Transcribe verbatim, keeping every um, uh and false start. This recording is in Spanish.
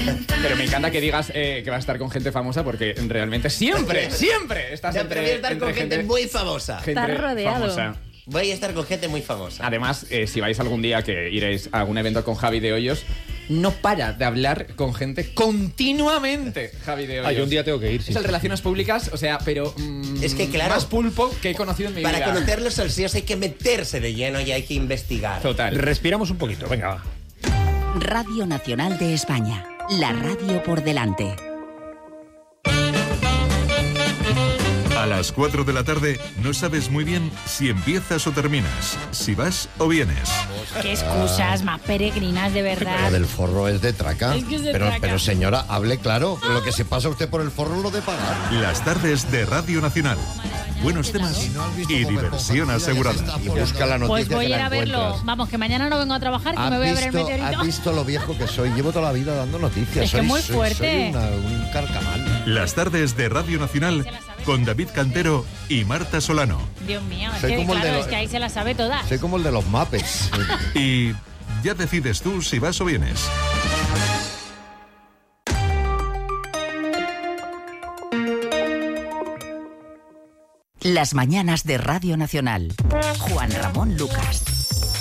Pero me encanta que digas eh, que vas a estar con gente famosa porque realmente siempre, siempre estás Yo entre, prefiero estar entre con gente, gente muy famosa. Gente Estás rodeado. famosa. Voy a estar con gente muy famosa. Además, eh, si vais algún día que iréis a algún evento con Javi de Hoyos, no para de hablar con gente continuamente, Javi de Hoyos. Ah, yo un día tengo que ir, sí. Es el Relaciones Públicas, o sea, pero mm, Es que, claro, más pulpo que he conocido en mi Para vida. conocer los salseos hay que meterse de lleno y hay que investigar. Total. Respiramos un poquito, venga, va. Radio Nacional de España. La radio por delante. A las cuatro de la tarde no sabes muy bien si empiezas o terminas, si vas o vienes. Qué excusas más peregrinas, de Lo verdad. del forro es de traca. Es que es de pero, traca. pero señora, hable claro. Lo que se pasa usted por el forro lo de pagar. Las tardes de Radio Nacional. Buenos temas y diversión asegurada. Y busca la noticia Pues voy que a ir la a verlo. encuentras. Vamos, que mañana no vengo a trabajar, que ¿Has me voy a ver el visto, meteorito. has visto lo viejo que soy? Llevo toda la vida dando noticias. Es que soy, muy soy- fuerte. Soy una- un carcamal. Las tardes de Radio Nacional con David Cantero y Marta Solano. Dios mío, es Soy que como el de claro, los- es que ahí se la sabe toda. Soy como el de los Muppets. Y ya decides tú si vas o vienes. Las mañanas de Radio Nacional. Juan Ramón Lucas.